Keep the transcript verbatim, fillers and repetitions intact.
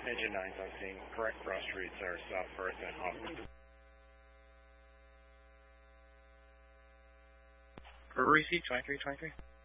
Engine nine's on scene. Correct cross streets are South First and Hoffman. Receipt twenty-three twenty-three.